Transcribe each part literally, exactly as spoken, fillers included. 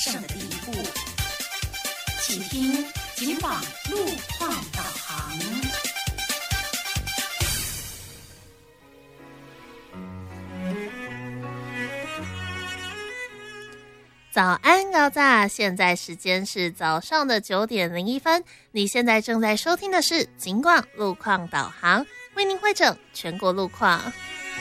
胜的第一步。请听警网路况导航。 早安高炸，现在时间是早上的九点零一分。你现在正在收听的是警广路况导航，为您汇整全国路况。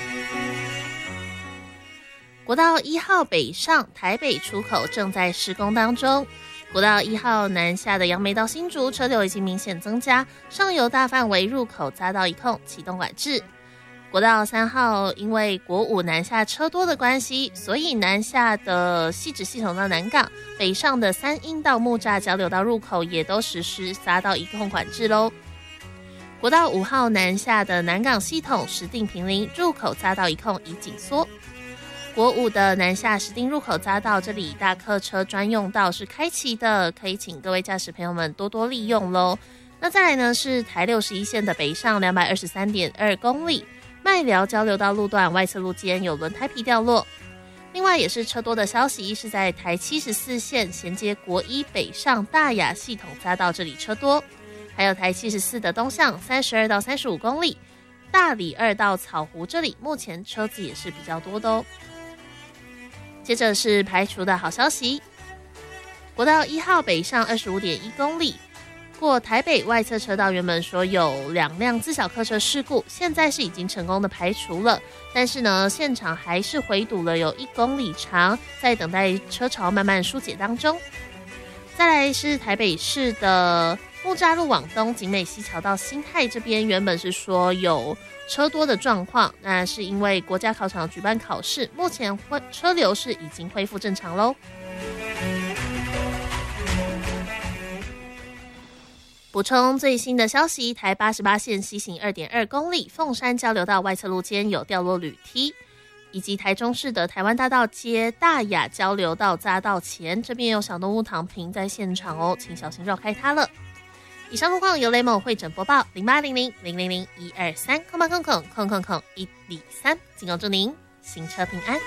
国道一号北上台北出口正在施工当中，国道一号南下的杨梅到新竹车流已经明显增加，上游大范围入口匝道一控启动管制。国道三号因为国五南下车多的关系，所以南下的汐止系统到南港，北上的三阴到木栅交流道入口也都实施匝道一控管制咯。国道五号南下的南港系统石碇坪林入口匝道一控已紧缩。国五的南下石碇入口匝道，这里大客车专用道是开启的，可以请各位驾驶朋友们多多利用咯。那再来呢是台六十一线的北上 两百二十三点二公里，麦寮交流道路段外侧路肩有轮胎皮掉落。另外也是车多的消息，是在台七十四线衔接国一北上大雅系统匝道，这里车多。还有台七十四的东向三十二到三十五公里，大里二到草湖，这里目前车子也是比较多的哦。接着是排除的好消息，国道一号北上 二十五点一公里，过台北外侧车道原本说有两辆自小客车事故，现在是已经成功的排除了，但是呢现场还是回堵了有一公里长，在等待车潮慢慢疏解当中。再来是台北市的木栅路往东景美溪桥到新泰这边，原本是说有车多的状况，那是因为国家考场举办考试，目前车流是已经恢复正常咯。补充最新的消息，台八十八线西行 二点二公里，凤山交流道外侧路肩有掉落铝梯，以及台中市的台湾大道街大雅交流道匝道前，这边有小动物躺平在现场哦，请小心绕开它了。以上路况由雷蒙会诊播报，零八零零零零零一二三空八空空空空空一里三，警告祝您行车平安。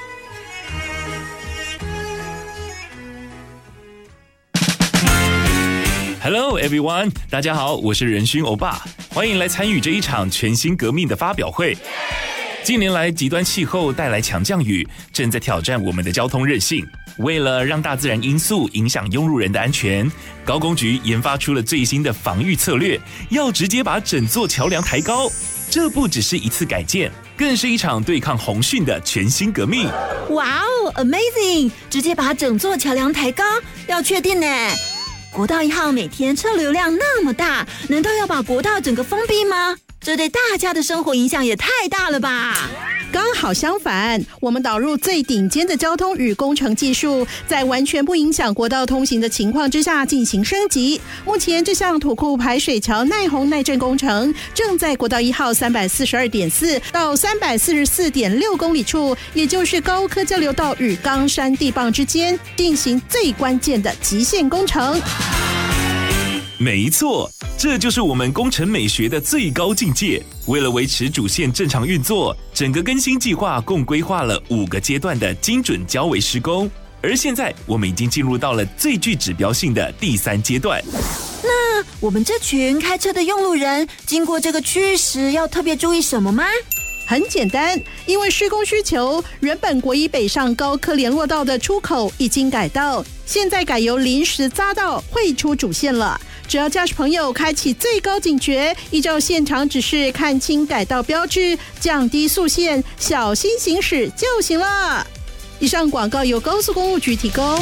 Hello everyone， 大家好，我是仁勋欧巴，欢迎来参与这一场全新革命的发表会。近年来，极端气候带来强降雨，正在挑战我们的交通韧性。为了让大自然因素影响用路人的安全，高工局研发出了最新的防御策略，要直接把整座桥梁抬高。这不只是一次改建，更是一场对抗洪汛的全新革命。 哇哦 ，Amazing！ 直接把整座桥梁抬高，要确定呢？国道一号每天车流量那么大，难道要把国道整个封闭吗？这对大家的生活影响也太大了吧！ 刚好相反，我们导入最顶尖的交通与工程技术，在完全不影响国道通行的情况之下进行升级。目前这项土库排水桥耐洪耐震工程正在国道一号 三百四十二点四 到 三百四十四点六公里处，也就是高科交流道与冈山地磅之间进行最关键的极限工程。 没错，这就是我们工程美学的最高境界。为了维持主线正常运作，整个更新计划共规划了五个阶段的精准交维施工，而现在我们已经进入到了最具指标性的第三阶段。 那我们这群开车的用路人经过这个区域时，要特别注意什么吗？ 很简单，因为施工需求，原本国一北上高科联络道的出口已经改道，现在改由临时匝道汇出主线了。只要驾驶朋友开启最高警觉，依照现场指示看清改道标志，降低速限，小心行驶就行了。以上广告由高速公路局提供。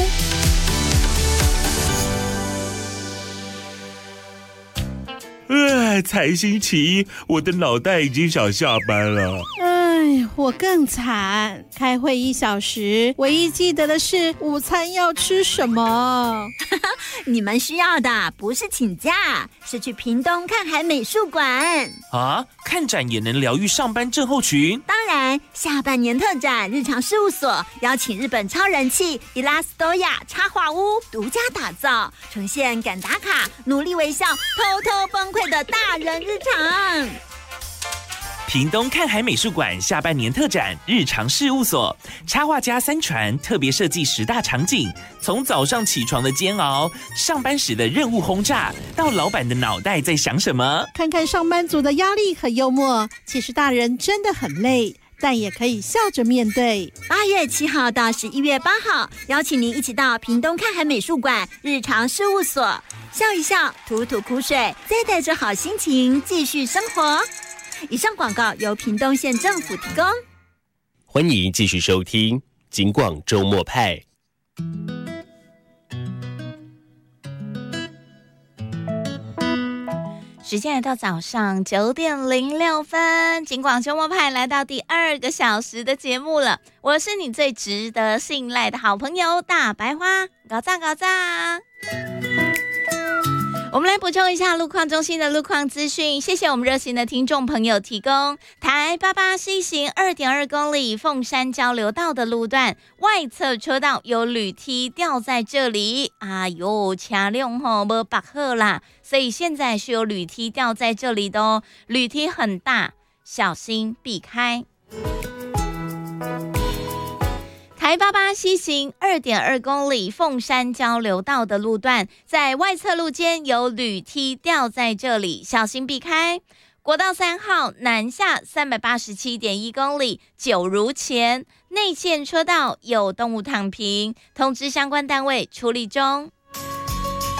呃，才星期一，我的脑袋已经想下班了。 哎，我更惨，开会一小时，唯一记得的是午餐要吃什么。 你们需要的不是请假，是去屏东看海美术馆啊！看展也能疗愈上班症候群。 当然，下半年特展日常事务所邀请日本超人气伊拉斯多亚插画屋独家打造，呈现赶打卡、努力微笑、偷偷崩溃的大人日常。 屏东看海美术馆下半年特展日常事务所，插画家三传特别设计十大场景，从早上起床的煎熬，上班时的任务轰炸，到老板的脑袋在想什么。 看看上班族的压力和幽默，其实大人真的很累，但也可以笑着面对。 八月七号到十一月八号，邀请您一起到屏东看海美术馆日常事务所，笑一笑，吐吐苦水，再带着好心情继续生活。以上广告由屏东县政府提供。 欢迎继续收听金广周末派。 时间来到早上九点零六分，金广周末派来到第二个小时的节目了。我是你最值得信赖的好朋友大白花，搞赞搞赞。我们来补充一下路况中心的路况资讯，谢谢我们热心的听众朋友提供。台八八 C 型 二点二 公里凤山交流道的路段外侧车道有铝梯掉在这里，哎呦，车辆吼没把好啦，所以现在是有铝梯掉在这里的哦，铝梯很大，小心避开。台八八 C 型 二点二 公里凤山交流道的路段，在外侧路肩有铝梯掉在这里，小心避开。国道三号南下 三百八十七点一 公里九如前内线车道有动物躺平，通知相关单位处理中。